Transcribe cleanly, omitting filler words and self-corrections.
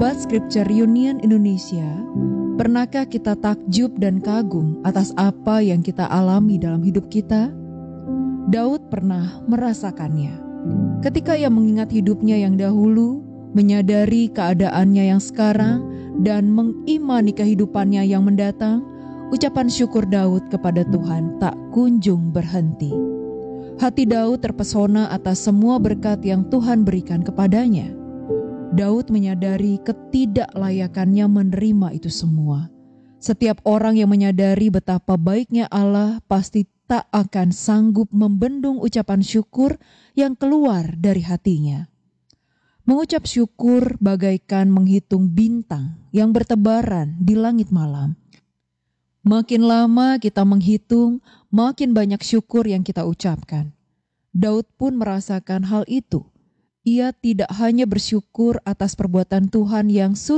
Sahabat Scripture Union Indonesia, pernahkah kita takjub dan kagum atas apa yang kita alami dalam hidup kita? Daud pernah merasakannya. Ketika ia mengingat hidupnya yang dahulu, menyadari keadaannya yang sekarang, dan mengimani kehidupannya yang mendatang, ucapan syukur Daud kepada Tuhan tak kunjung berhenti. Hati Daud terpesona atas semua berkat yang Tuhan berikan kepadanya. Daud menyadari ketidaklayakannya menerima itu semua. Setiap orang yang menyadari betapa baiknya Allah pasti tak akan sanggup membendung ucapan syukur yang keluar dari hatinya. Mengucap syukur bagaikan menghitung bintang yang bertebaran di langit malam. Makin lama kita menghitung, makin banyak syukur yang kita ucapkan. Daud pun merasakan hal itu. Ia tidak hanya bersyukur atas perbuatan Tuhan yang sudah